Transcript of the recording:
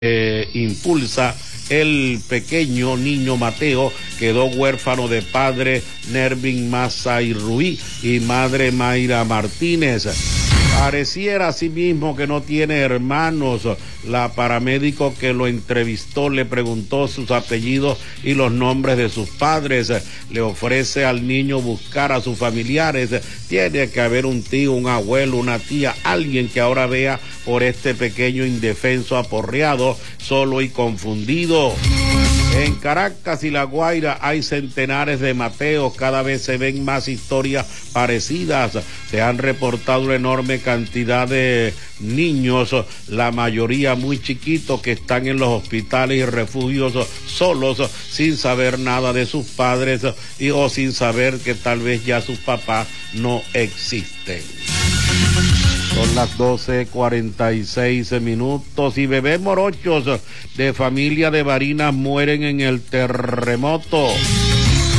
impulsa el pequeño niño Mateo, quedó huérfano de padre Nervin Maza y Ruiz y madre Mayra Martínez. Pareciera asimismo que no tiene hermanos. La paramédico que lo entrevistó le preguntó sus apellidos y los nombres de sus padres. Le ofrece al niño buscar a sus familiares. Tiene que haber un tío, un abuelo, una tía, alguien que ahora vea por este pequeño indefenso aporreado, solo y confundido. En Caracas y La Guaira hay centenares de Mateos, cada vez se ven más historias parecidas. Se han reportado una enorme cantidad de niños, la mayoría muy chiquitos, que están en los hospitales y refugios solos, sin saber nada de sus padres o sin saber que tal vez ya sus papás no existen. Son las 12:46 y bebés morochos de familia de Barinas mueren en el terremoto.